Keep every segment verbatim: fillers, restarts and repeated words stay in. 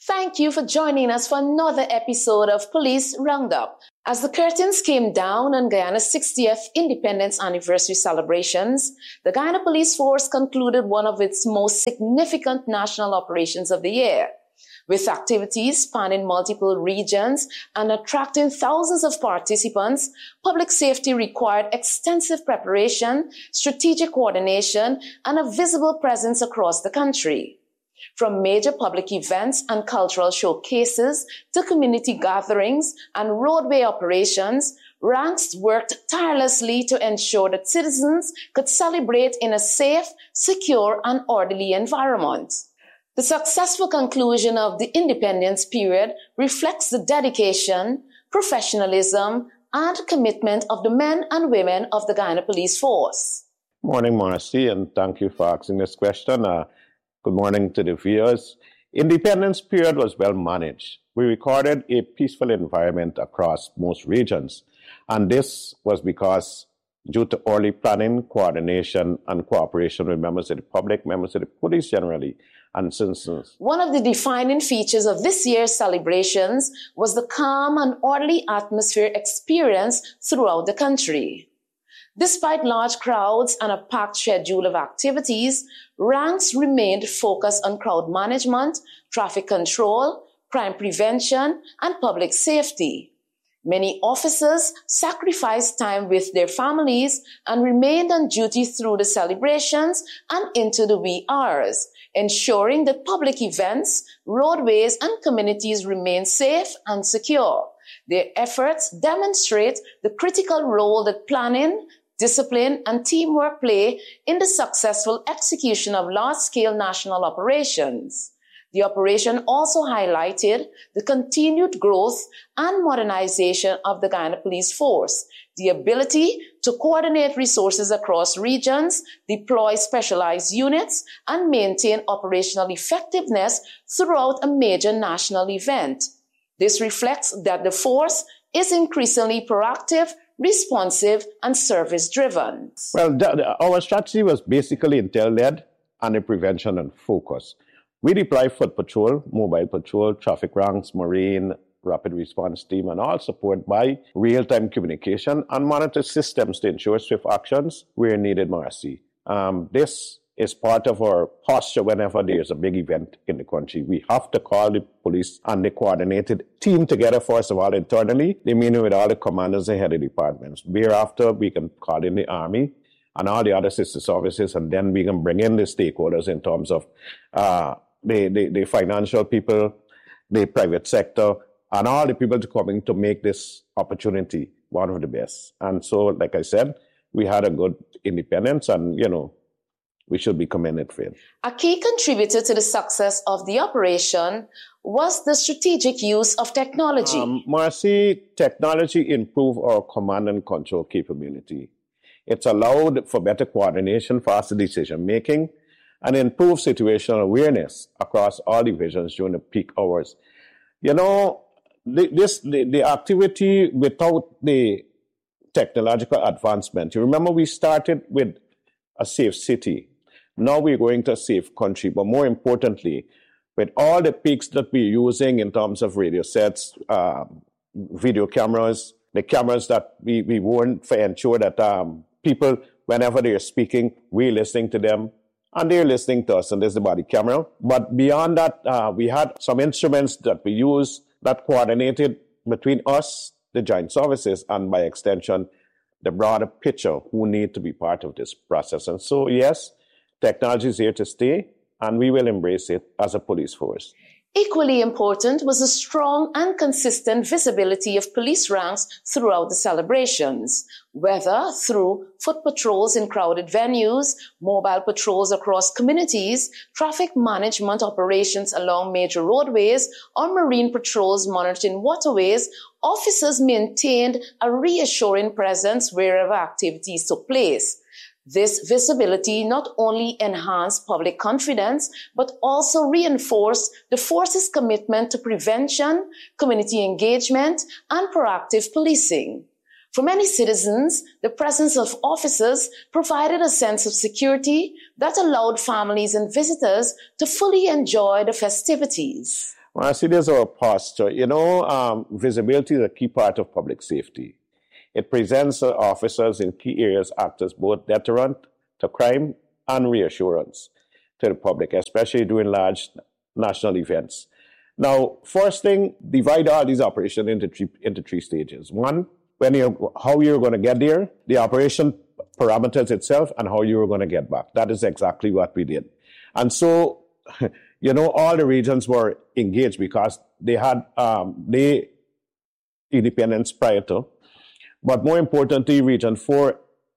Thank you for joining us for another episode of Police Roundup. As the curtains came down on Guyana's sixtieth Independence Anniversary celebrations, the Guyana Police Force concluded one of its most significant national operations of the year. With activities spanning multiple regions and attracting thousands of participants, public safety required extensive preparation, strategic coordination, and a visible presence across the country. From major public events and cultural showcases to community gatherings and roadway operations, ranks worked tirelessly to ensure that citizens could celebrate in a safe, secure, and orderly environment. The successful conclusion of the independence period reflects the dedication, professionalism, and commitment of the men and women of the Guyana Police Force. Morning, Marcy, and thank you for asking this question. Uh, Good morning to the viewers. Independence period was well managed. We recorded a peaceful environment across most regions, and this was because due to early planning, coordination, and cooperation with members of the public, members of the police generally, and citizens. One of the defining features of this year's celebrations was the calm and orderly atmosphere experienced throughout the country. Despite large crowds and a packed schedule of activities, ranks remained focused on crowd management, traffic control, crime prevention, and public safety. Many officers sacrificed time with their families and remained on duty through the celebrations and into the wee hours, ensuring that public events, roadways, and communities remain safe and secure. Their efforts demonstrate the critical role that planning, discipline, and teamwork play in the successful execution of large-scale national operations. The operation also highlighted the continued growth and modernization of the Guyana Police Force, the ability to coordinate resources across regions, deploy specialized units, and maintain operational effectiveness throughout a major national event. This reflects that the force is increasingly proactive, responsive, and service-driven. Well, the, the, our strategy was basically intel-led and in prevention and focus. We deploy foot patrol, mobile patrol, traffic ranks, marine, rapid response team, and all supported by real-time communication and monitor systems to ensure swift actions where needed, Marcy. Um, this is part of our posture whenever there's a big event in the country. We have to call the police and the coordinated team together, first of all, internally. They mean with all the commanders and head of departments. Thereafter, we can call in the Army and all the other sister services, and then we can bring in the stakeholders in terms of uh, the, the, the financial people, the private sector, and all the people to coming to make this opportunity one of the best. And so, like I said, we had a good independence, and, you know, we should be commended for it. A key contributor to the success of the operation was the strategic use of technology. Um, Marcy, technology improved our command and control capability. It's allowed for better coordination, faster decision-making, and improved situational awareness across all divisions during the peak hours. You know, the, this the, the activity without the technological advancement, you remember we started with a safe city. Now we're going to a safe country, but more importantly, with all the peaks that we're using in terms of radio sets, uh, video cameras, the cameras that we, we want to ensure that um, people, whenever they're speaking, we're listening to them, and they're listening to us, and there's the body camera. But beyond that, uh, we had some instruments that we use that coordinated between us, the joint services, and by extension, the broader picture who need to be part of this process. And so, yes, technology is here to stay, and we will embrace it as a police force. Equally important was the strong and consistent visibility of police ranks throughout the celebrations, whether through foot patrols in crowded venues, mobile patrols across communities, traffic management operations along major roadways, or marine patrols monitoring waterways. Officers maintained a reassuring presence wherever activities took place. This visibility not only enhanced public confidence, but also reinforced the force's commitment to prevention, community engagement, and proactive policing. For many citizens, the presence of officers provided a sense of security that allowed families and visitors to fully enjoy the festivities. Well, I see there's our posture. You know, um, visibility is a key part of public safety. It presents uh, officers in key areas act as both deterrent to crime and reassurance to the public, especially during large national events. Now, first thing, divide all these operations into three, into three stages. One, when you how you're going to get there, the operation parameters itself, and how you're going to get back. That is exactly what we did. And so, you know, all the regions were engaged because they had um, the independence prior to. But more importantly, Region four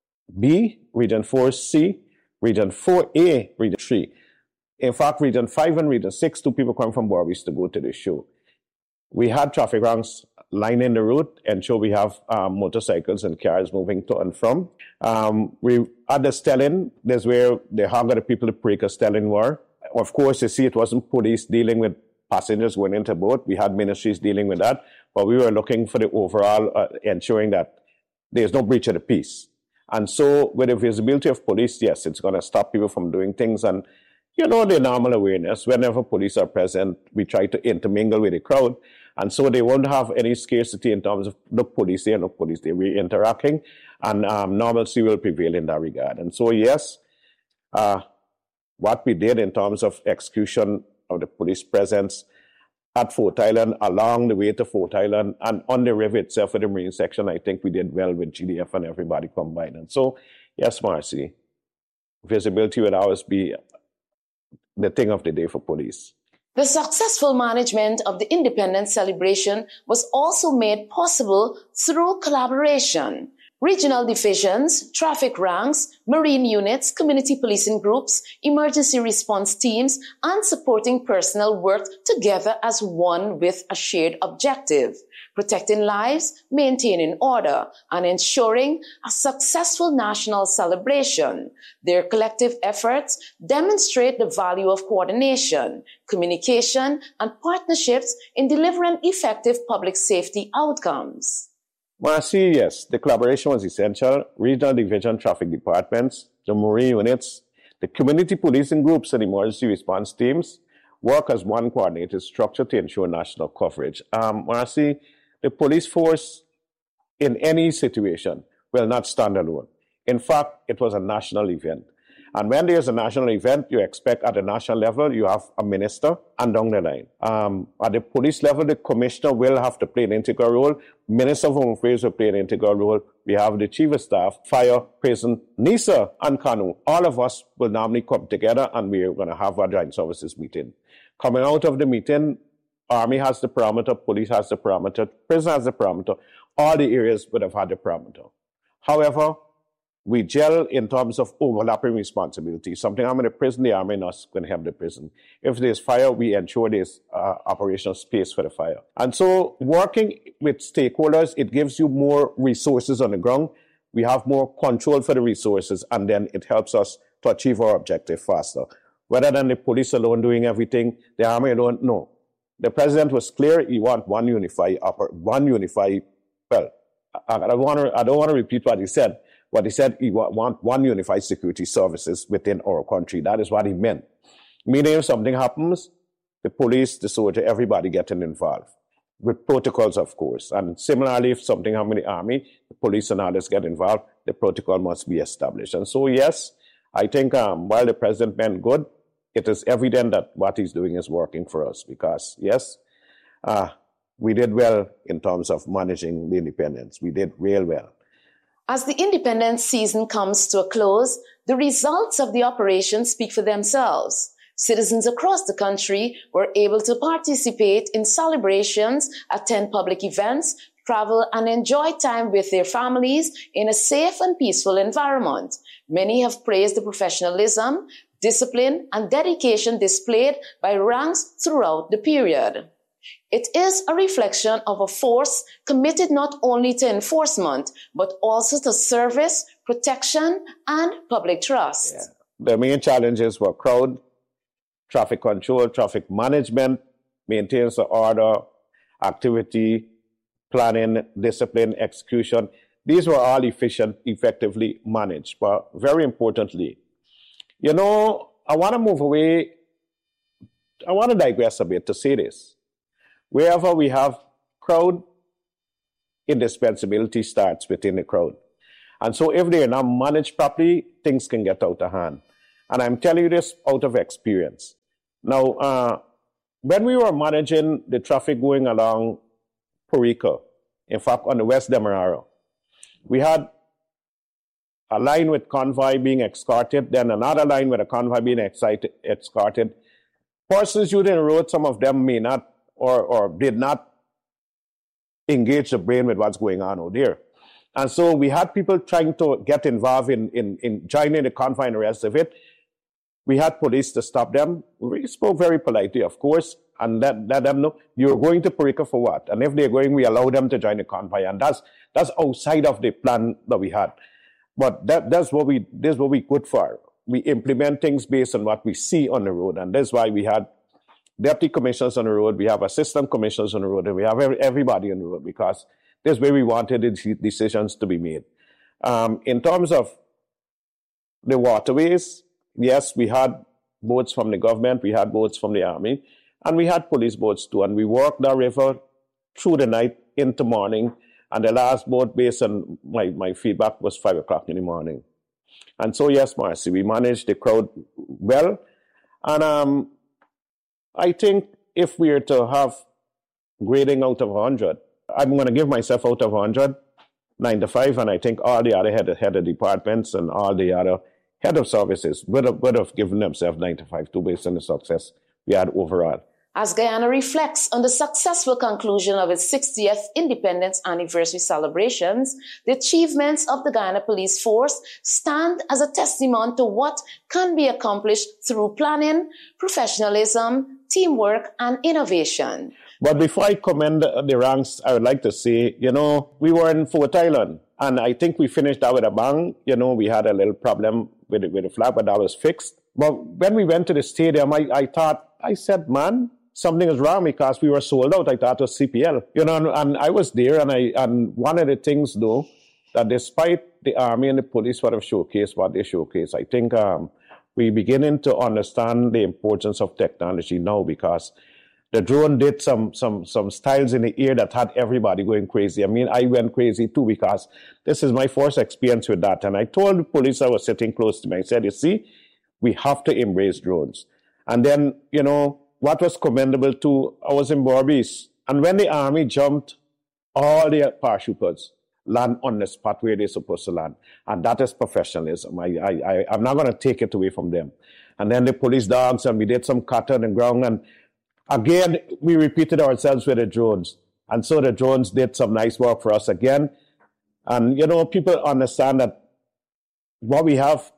B, Region four C, Region four A, Region three. In fact, Region five and Region six, two people come from Borvis to go to the show. We had traffic ranks lining the route, ensure we have um, motorcycles and cars moving to and from. Um, we at the Stelling, there's where the hog of the people to break a Stelling were. Of course, you see, it wasn't police dealing with passengers going into boat. We had ministries dealing with that, but we were looking for the overall, uh, ensuring that there's no breach of the peace. And so with the visibility of police, yes, it's going to stop people from doing things. And, you know, the normal awareness, whenever police are present, we try to intermingle with the crowd. And so they won't have any scarcity in terms of no police there, no police there. We're interacting, and um, normalcy will prevail in that regard. And so, yes, uh, what we did in terms of execution of the police presence at Fort Island, along the way to Fort Island, and on the river itself with the Marine section, I think we did well with G D F and everybody combined. And so, yes, Marcy, visibility will always be the thing of the day for police. The successful management of the Independence celebration was also made possible through collaboration. Regional divisions, traffic ranks, marine units, community policing groups, emergency response teams, and supporting personnel worked together as one with a shared objective: protecting lives, maintaining order, and ensuring a successful national celebration. Their collective efforts demonstrate the value of coordination, communication, and partnerships in delivering effective public safety outcomes. Marcy, yes, the collaboration was essential. Regional division traffic departments, the marine units, the community policing groups, and emergency response teams work as one coordinated structure to ensure national coverage. Um, Marcy, the police force in any situation will not stand alone. In fact, it was a national event. And when there's a national event, you expect at the national level, you have a minister and down the line. Um, at the police level, the commissioner will have to play an integral role. Minister of Home Affairs will play an integral role. We have the chief of staff, fire, prison, NISA, and Kanu. All of us will normally come together, and we're going to have our joint services meeting. Coming out of the meeting, Army has the parameter, police has the parameter, prison has the parameter. All the areas would have had the parameter. However, we gel in terms of overlapping responsibility. Something I'm in the prison, the Army not going to have the prison. If there's fire, we ensure there's uh, operational space for the fire. And so working with stakeholders, it gives you more resources on the ground. We have more control for the resources, and then it helps us to achieve our objective faster. Rather than the police alone doing everything, the Army alone, no. The president was clear. He wants one unified, one unified, well, I, I don't want to, I don't want to repeat what he said. What he said, he want one unified security services within our country. That is what he meant. Meaning if something happens, the police, the soldier, everybody getting involved. With protocols, of course. And similarly, if something happens in the Army, the police and others get involved, the protocol must be established. And so, yes, I think um, while the president meant good, it is evident that what he's doing is working for us because, yes, uh, we did well in terms of managing the independence. We did real well. As the independence season comes to a close, the results of the operation speak for themselves. Citizens across the country were able to participate in celebrations, attend public events, travel, and enjoy time with their families in a safe and peaceful environment. Many have praised the professionalism, discipline, and dedication displayed by ranks throughout the period. It is a reflection of a force committed not only to enforcement, but also to service, protection, and public trust. Yeah. The main challenges were crowd, traffic control, traffic management, maintenance of order, activity, planning, discipline, execution. These were all efficient, effectively managed. But very importantly, you know, I want to move away. I want to digress a bit to say this. Wherever we have crowd, indispensability starts within the crowd. And so if they are not managed properly, things can get out of hand. And I'm telling you this out of experience. Now, uh, when we were managing the traffic going along Porica, in fact, on the West Demerara, we had a line with convoy being escorted, then another line with a convoy being excited, escorted. Persons using the road, some of them may not or, or did not engage the brain with what's going on out there. And so we had people trying to get involved in, in, in joining the convoy and the rest of it. We had police to stop them. We spoke very politely, of course, and let, let them know, you're going to Porica for what? And if they're going, we allow them to join the convoy. And that's that's outside of the plan that we had. But that, that's what we, this is what we good for. We implement things based on what we see on the road. And that's why we had deputy commissioners on the road, we have assistant commissioners on the road, and we have every, everybody on the road, because this is where we wanted the decisions to be made. Um, in terms of the waterways, yes, we had boats from the government, we had boats from the army, and we had police boats too. And we worked the river through the night into morning. And the last boat, based on my, my feedback, was five o'clock in the morning. And so, yes, Marcy, we managed the crowd well. And um, I think if we are to have grading out of one hundred, I'm going to give myself out of one hundred, ninety-five, and I think all the other head, head of departments and all the other head of services would have, would have given themselves ninety-five too, based on the success we had overall. As Guyana reflects on the successful conclusion of its sixtieth Independence Anniversary celebrations, the achievements of the Guyana Police Force stand as a testament to what can be accomplished through planning, professionalism, teamwork, and innovation. But before I commend the ranks, I would like to say, you know, we were in Fort Island, and I think we finished that with a bang. You know, we had a little problem with the, with the flag, but that was fixed. But when we went to the stadium, I, I thought, I said, man, something is wrong, because we were sold out. I thought it was C P L. You know, and, and I was there, and I and one of the things, though, that despite the Army and the police what have showcased what they showcased, I think um, we're beginning to understand the importance of technology now, because the drone did some some some styles in the air that had everybody going crazy. I mean, I went crazy too, because this is my first experience with that. And I told the police I was sitting close to me, I said, you see, we have to embrace drones. And then, you know, what was commendable too, I was in Berbice, and when the Army jumped, all the parachuters land on the spot where they're supposed to land. And that is professionalism. I, I, I, I'm not going to take it away from them. And then the police dogs, and we did some cut on the ground, and again, we repeated ourselves with the drones. And so the drones did some nice work for us again. And, you know, people understand that what we have,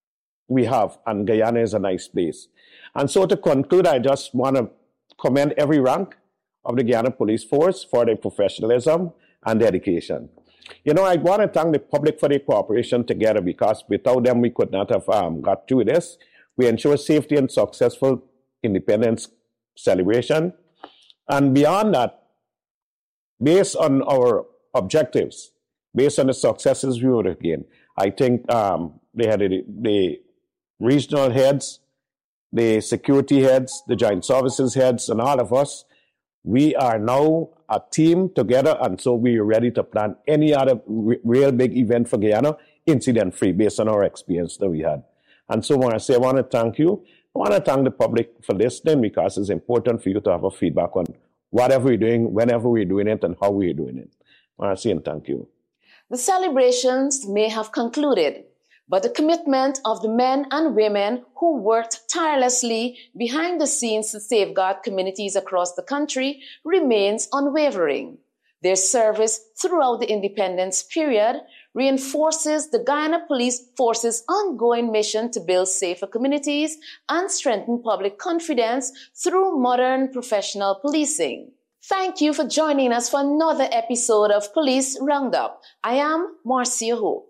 we have, and Guyana is a nice place. And so to conclude, I just want to commend every rank of the Guyana Police Force for their professionalism and dedication. You know, I want to thank the public for their cooperation together, because without them, we could not have um, got through this. We ensure safety and successful independence celebration. And beyond that, based on our objectives, based on the successes we would have gained, I think um, they had the, the regional heads, the security heads, the joint services heads, and all of us, we are now a team together, and so we are ready to plan any other re- real big event for Guyana, incident-free, based on our experience that we had. And so when I say I want to thank you, I want to thank the public for listening, because it's important for you to have a feedback on whatever we're doing, whenever we're doing it, and how we're doing it. I want to say and thank you. The celebrations may have concluded, but the commitment of the men and women who worked tirelessly behind the scenes to safeguard communities across the country remains unwavering. Their service throughout the independence period reinforces the Guyana Police Force's ongoing mission to build safer communities and strengthen public confidence through modern professional policing. Thank you for joining us for another episode of Police Roundup. I am Marcia Ho.